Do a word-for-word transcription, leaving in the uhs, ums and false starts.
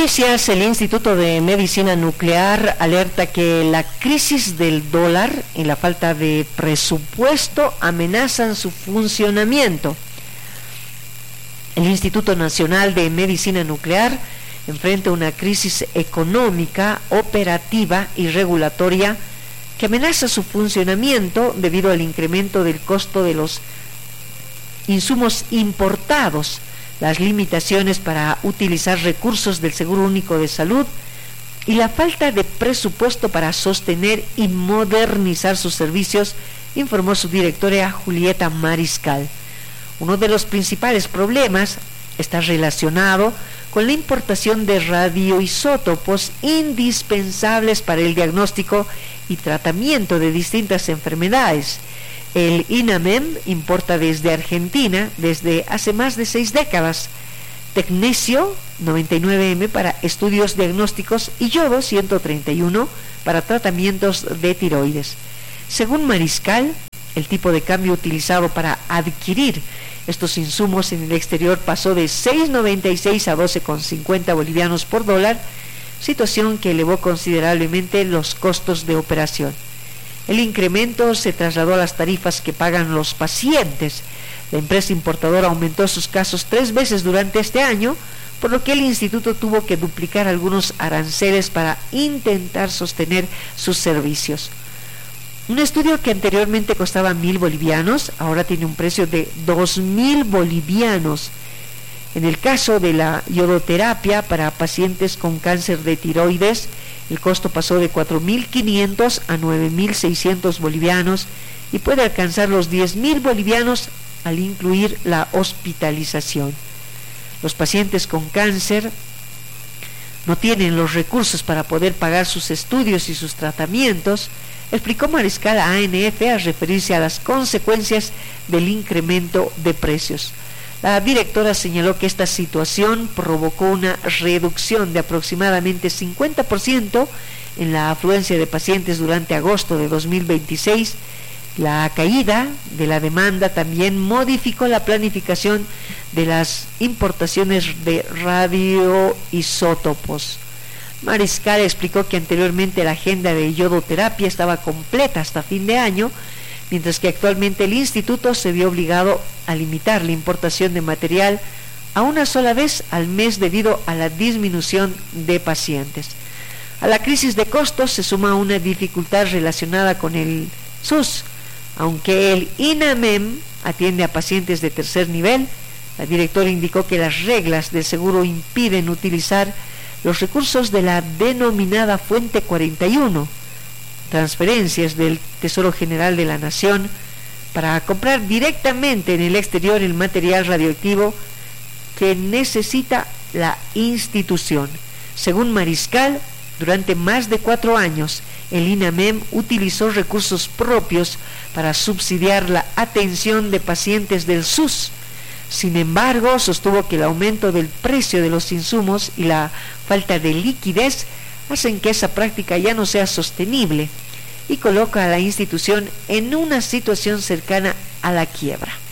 noticias, el Instituto de Medicina Nuclear alerta que la crisis del dólar y la falta de presupuesto amenazan su funcionamiento. El Instituto Nacional de Medicina Nuclear enfrenta una crisis económica, operativa y regulatoria que amenaza su funcionamiento debido al incremento del costo de los insumos importados, las limitaciones para utilizar recursos del Seguro Único de Salud y la falta de presupuesto para sostener y modernizar sus servicios, informó su directora Julieta Mariscal. Uno de los principales problemas está relacionado con la importación de radioisótopos indispensables para el diagnóstico y tratamiento de distintas enfermedades. El INAMEM importa desde Argentina desde hace más de seis décadas tecnesio noventa y nueve eme para estudios diagnósticos y yodo ciento treinta y uno para tratamientos de tiroides. Según Mariscal, el tipo de cambio utilizado para adquirir estos insumos en el exterior pasó de seis noventa y seis a doce cincuenta bolivianos por dólar, situación que elevó considerablemente los costos de operación. El incremento se trasladó a las tarifas que pagan los pacientes. La empresa importadora aumentó sus casos tres veces durante este año, por lo que el instituto tuvo que duplicar algunos aranceles para intentar sostener sus servicios. Un estudio que anteriormente costaba mil bolivianos, ahora tiene un precio de dos mil bolivianos. En el caso de la iodoterapia para pacientes con cáncer de tiroides, el costo pasó de cuatro mil quinientos a nueve mil seiscientos bolivianos y puede alcanzar los diez mil bolivianos al incluir la hospitalización. Los pacientes con cáncer no tienen los recursos para poder pagar sus estudios y sus tratamientos, explicó Mariscal a A N F al referirse a las consecuencias del incremento de precios. La directora señaló que esta situación provocó una reducción de aproximadamente cincuenta por ciento en la afluencia de pacientes durante agosto de dos mil veintiséis. La caída de la demanda también modificó la planificación de las importaciones de radioisótopos. Mariscal explicó que anteriormente la agenda de iodoterapia estaba completa hasta fin de año, mientras que actualmente el instituto se vio obligado a limitar la importación de material a una sola vez al mes debido a la disminución de pacientes. A la crisis de costos se suma una dificultad relacionada con el S U S. Aunque el INAMEM atiende a pacientes de tercer nivel, la directora indicó que las reglas del seguro impiden utilizar los recursos de la denominada Fuente cuarenta y uno, transferencias del Tesoro General de la Nación, para comprar directamente en el exterior el material radioactivo que necesita la institución. Según Mariscal, durante más de cuatro años, el INAMEM utilizó recursos propios para subsidiar la atención de pacientes del S U S. Sin embargo, sostuvo que el aumento del precio de los insumos y la falta de liquidez hacen que esa práctica ya no sea sostenible y coloca a la institución en una situación cercana a la quiebra.